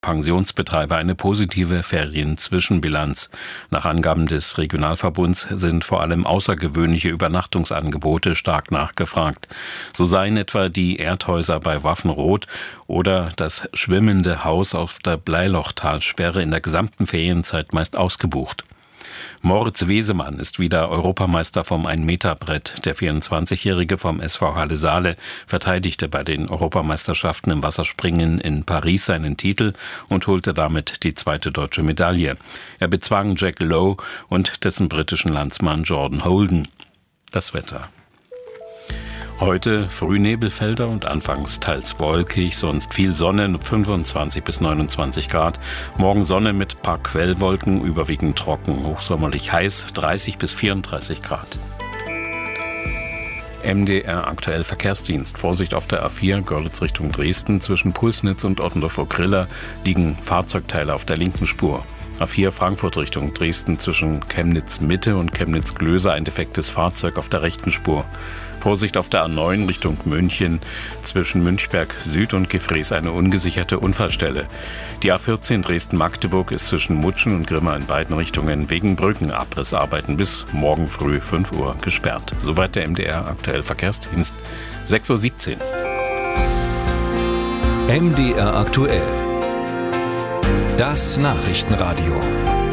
Pensionsbetreiber eine positive Ferienzwischenbilanz. Nach Angaben des Regionalverbunds sind vor allem außergewöhnliche Übernachtungsangebote stark nachgefragt. So seien etwa die Erdhäuser bei Waffenrot oder das schwimmende Haus auf der Bleilochtalsperre in der gesamten Ferienzeit meist ausgebucht. Moritz Wesemann ist wieder Europameister vom 1-Meter-Brett. Der 24-Jährige vom SV Halle Saale verteidigte bei den Europameisterschaften im Wasserspringen in Paris seinen Titel und holte damit die zweite deutsche Medaille. Er bezwang Jack Lowe und dessen britischen Landsmann Jordan Holden. Das Wetter. Heute Frühnebelfelder und anfangs teils wolkig, sonst viel Sonne, 25 bis 29 Grad. Morgen Sonne mit paar Quellwolken, überwiegend trocken, hochsommerlich heiß, 30 bis 34 Grad. MDR aktuell Verkehrsdienst. Vorsicht auf der A4 Görlitz Richtung Dresden. Zwischen Pulsnitz und Ottendorf-Ohrgrilla liegen Fahrzeugteile auf der linken Spur. A4 Frankfurt Richtung Dresden zwischen Chemnitz Mitte und Chemnitz Glöser ein defektes Fahrzeug auf der rechten Spur. Vorsicht auf der A9 Richtung München, zwischen Münchberg Süd und Gefrees eine ungesicherte Unfallstelle. Die A14 Dresden-Magdeburg ist zwischen Mutschen und Grimma in beiden Richtungen wegen Brückenabrissarbeiten bis morgen früh 5 Uhr gesperrt. Soweit der MDR aktuell Verkehrsdienst, 6:17 Uhr. MDR aktuell. Das Nachrichtenradio.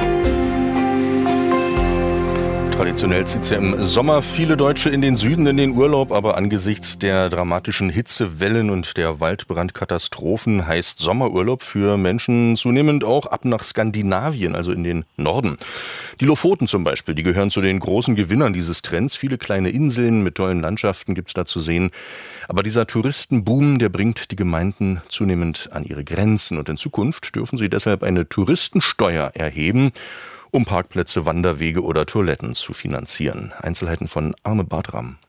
Traditionell zieht es ja im Sommer viele Deutsche in den Süden in den Urlaub, aber angesichts der dramatischen Hitzewellen und der Waldbrandkatastrophen heißt Sommerurlaub für Menschen zunehmend auch ab nach Skandinavien, also in den Norden. Die Lofoten zum Beispiel, die gehören zu den großen Gewinnern dieses Trends. Viele kleine Inseln mit tollen Landschaften gibt's da zu sehen. Aber dieser Touristenboom, der bringt die Gemeinden zunehmend an ihre Grenzen. Und in Zukunft dürfen sie deshalb eine Touristensteuer erheben, um Parkplätze, Wanderwege oder Toiletten zu finanzieren. Einzelheiten von Arne Bartram.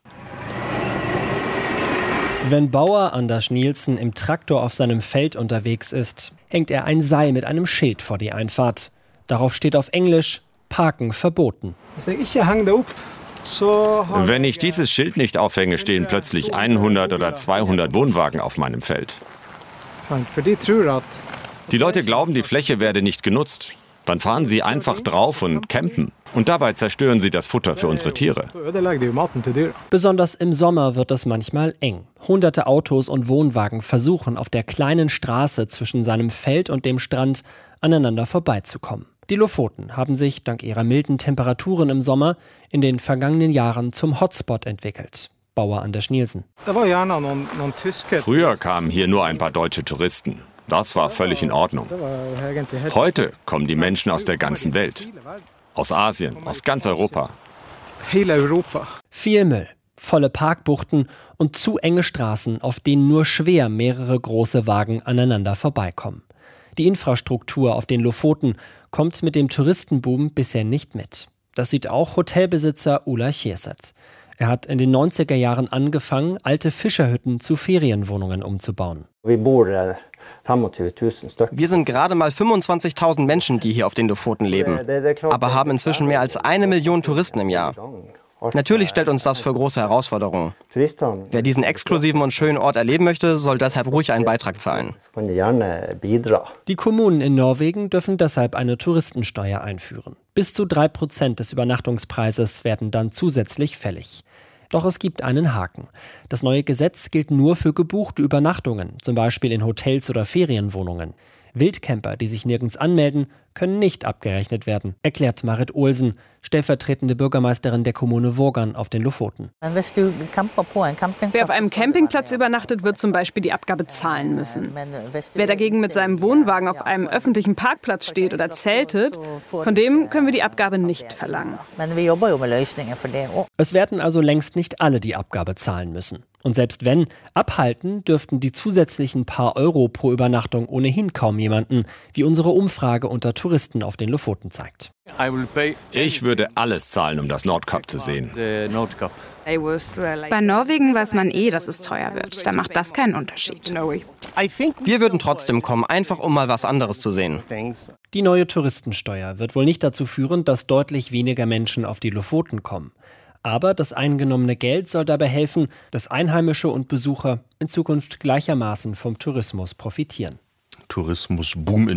Wenn Bauer Anders Nielsen im Traktor auf seinem Feld unterwegs ist, hängt er ein Seil mit einem Schild vor die Einfahrt. Darauf steht auf Englisch: Parken verboten. Wenn ich dieses Schild nicht aufhänge, stehen plötzlich 100 oder 200 Wohnwagen auf meinem Feld. Die Leute glauben, die Fläche werde nicht genutzt. Dann fahren sie einfach drauf und campen. Und dabei zerstören sie das Futter für unsere Tiere. Besonders im Sommer wird es manchmal eng. Hunderte Autos und Wohnwagen versuchen auf der kleinen Straße zwischen seinem Feld und dem Strand aneinander vorbeizukommen. Die Lofoten haben sich dank ihrer milden Temperaturen im Sommer in den vergangenen Jahren zum Hotspot entwickelt. Bauer Anders Nielsen. Früher kamen hier nur ein paar deutsche Touristen. Das war völlig in Ordnung. Heute kommen die Menschen aus der ganzen Welt. Aus Asien, aus ganz Europa. Viel Müll, volle Parkbuchten und zu enge Straßen, auf denen nur schwer mehrere große Wagen aneinander vorbeikommen. Die Infrastruktur auf den Lofoten kommt mit dem Touristenboom bisher nicht mit. Das sieht auch Hotelbesitzer Ulla Chierset. Er hat in den 90er Jahren angefangen, alte Fischerhütten zu Ferienwohnungen umzubauen. Wir sind gerade mal 25.000 Menschen, die hier auf den Lofoten leben, aber haben inzwischen mehr als 1 Million Touristen im Jahr. Natürlich stellt uns das für große Herausforderungen. Wer diesen exklusiven und schönen Ort erleben möchte, soll deshalb ruhig einen Beitrag zahlen. Die Kommunen in Norwegen dürfen deshalb eine Touristensteuer einführen. Bis zu 3% des Übernachtungspreises werden dann zusätzlich fällig. Doch es gibt einen Haken. Das neue Gesetz gilt nur für gebuchte Übernachtungen, zum Beispiel in Hotels oder Ferienwohnungen. Wildcamper, die sich nirgends anmelden, können nicht abgerechnet werden, erklärt Marit Olsen, stellvertretende Bürgermeisterin der Kommune Vågan auf den Lofoten. Wer auf einem Campingplatz übernachtet, wird zum Beispiel die Abgabe zahlen müssen. Wer dagegen mit seinem Wohnwagen auf einem öffentlichen Parkplatz steht oder zeltet, von dem können wir die Abgabe nicht verlangen. Es werden also längst nicht alle die Abgabe zahlen müssen. Und selbst wenn, abhalten dürften die zusätzlichen paar Euro pro Übernachtung ohnehin kaum jemanden, wie unsere Umfrage unter Touristen auf den Lofoten zeigt. Ich würde alles zahlen, um das Nordkap zu sehen. Bei Norwegen weiß man dass es teuer wird. Da macht das keinen Unterschied. Wir würden trotzdem kommen, einfach um mal was anderes zu sehen. Die neue Touristensteuer wird wohl nicht dazu führen, dass deutlich weniger Menschen auf die Lofoten kommen. Aber das eingenommene Geld soll dabei helfen, dass Einheimische und Besucher in Zukunft gleichermaßen vom Tourismus profitieren. Tourismusboom in